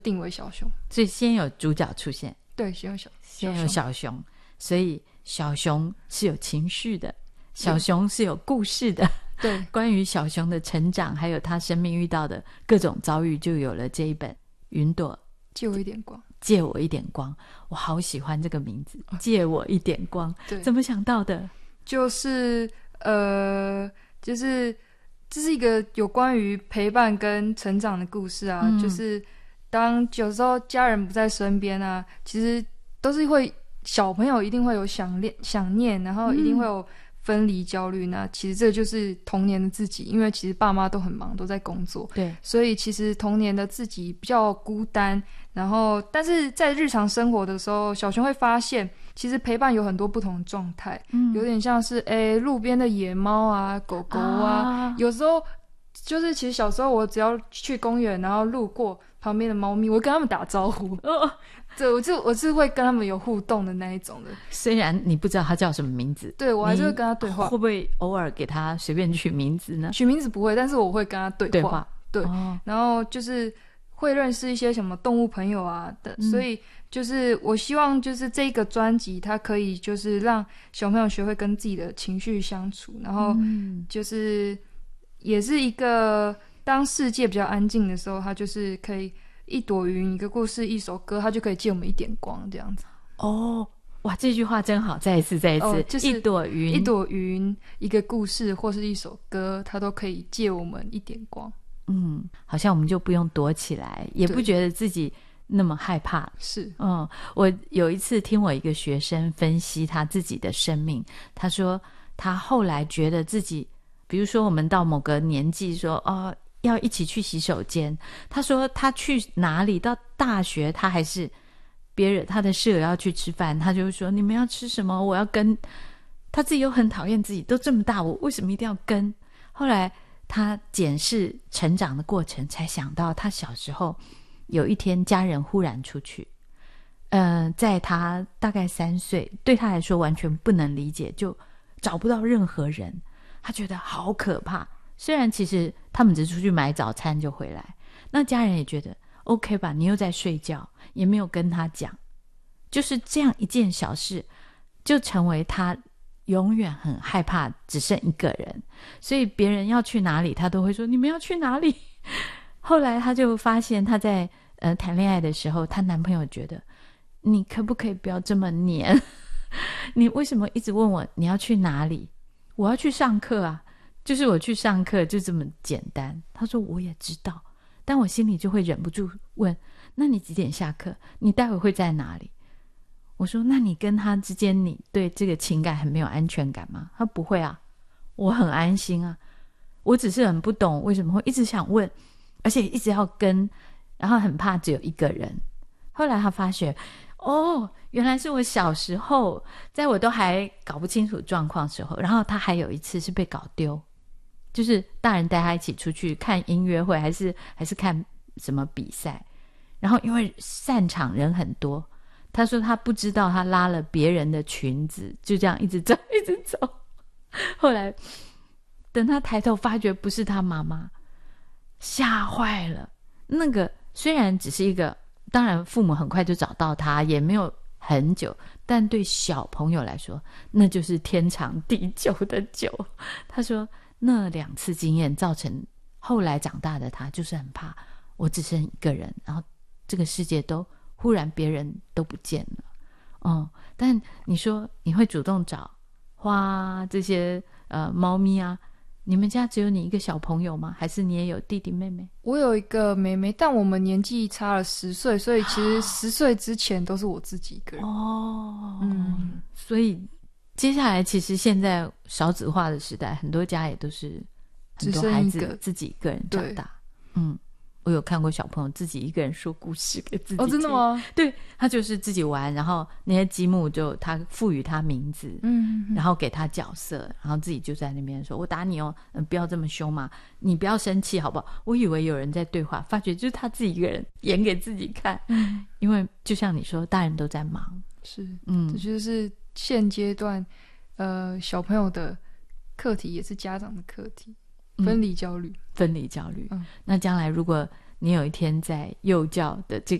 定为小熊。 所以先有主角出现， 对，先有小熊，所以小熊是有情绪的，小熊是有故事的。 对， 关于小熊的成长还有他生命遇到的各种遭遇，就有了这一本云朵借我一点光。 借我一点光，我好喜欢这个名字，借我一点光。 对， 怎么想到的？ 就是就是这是一个有关于陪伴跟成长的故事啊。就是当有时候家人不在身边啊，其实都是会小朋友一定会有想念，然后一定会有分离焦虑。那其实这就是童年的自己，因为其实爸妈都很忙，都在工作， 对， 所以其实童年的自己比较孤单。然后但是在日常生活的时候，小熊会发现其实陪伴有很多不同的状态。有点像是路边的野猫啊，狗狗啊，有时候就是其实小时候我只要去公园，然后路过旁边的猫咪，我会跟他们打招呼。对，我是会跟他们有互动的那一种的。 虽然你不知道他叫什么名字， 对，我还是会跟他对话。 会不会偶尔给他随便取名字呢？ 取名字不会，但是我会跟他对话。对，然后就是会认识一些什么动物朋友啊的。所以就是我希望就是这个专辑它可以就是让小朋友学会跟自己的情绪相处，然后就是也是一个当世界比较安静的时候，它就是可以一朵云，一个故事，一首歌，它就可以借我们一点光这样子。 哇，这句话真好，再一次、 就是一朵云， 一个故事或是一首歌，它都可以借我们一点光。 好像我们就不用躲起来，也不觉得自己那么害怕。 是， 我有一次听我一个学生分析他自己的生命，他说他后来觉得自己，比如说我们到某个年纪说要一起去洗手间，他说他去哪里，到大学他还是别人他的室友要去吃饭，他就会说你们要吃什么我要跟，他自己又很讨厌自己都这么大，我为什么一定要跟。后来他检视成长的过程，才想到他小时候有一天家人忽然出去，在他大概3岁，对他来说完全不能理解，就找不到任何人，他觉得好可怕。虽然其实他们只是出去买早餐就回来，那家人也觉得 OK 吧，你又在睡觉，也没有跟他讲，就是这样一件小事就成为他永远很害怕只剩一个人，所以别人要去哪里他都会说你们要去哪里。后来他就发现他在谈恋爱的时候，她男朋友觉得你可不可以不要这么黏你为什么一直问我你要去哪里，我要去上课啊，就是我去上课就这么简单。他说我也知道，但我心里就会忍不住问那你几点下课，你待会会在哪里。我说那你跟他之间你对这个情感很没有安全感吗？他不会啊，我很安心啊，我只是很不懂为什么会一直想问，而且一直要跟，然后很怕只有一个人。后来他发觉原来是我小时候在我都还搞不清楚状况的时候，然后他还有一次是被搞丢，就是大人带他一起出去看音乐会还是看什么比赛，然后因为散场人很多，他说他不知道他拉了别人的裙子，就这样一直走一直走。后来等他抬头发觉不是他妈妈，吓坏了。那个虽然只是一个，当然父母很快就找到他，也没有很久，但对小朋友来说那就是天长地久的久。他说那2次经验造成后来长大的他就是很怕我只剩一个人，然后这个世界都忽然别人都不见了。但你说你会主动找花这些猫咪啊，你们家只有你一个小朋友吗？还是你也有弟弟妹妹？ 我有一个妹妹，但我们年纪差了10岁，所以其实10岁之前都是我自己一个人。 所以接下来其实现在少子化的时代，很多家也都是很多孩子自己一个人长大。我有看过小朋友自己一个人说故事给自己听。 真的吗？ 对，他就是自己玩，然后那些积木就他赋予他名字，然后给他角色，然后自己就在那边说我打你哦，不要这么凶嘛，你不要生气好不好。我以为有人在对话，发觉就是他自己一个人演给自己看。因为就像你说大人都在忙。 是，这就是现阶段小朋友的课题，也是家长的课题。分离焦虑。 那将来如果你有一天在幼教的这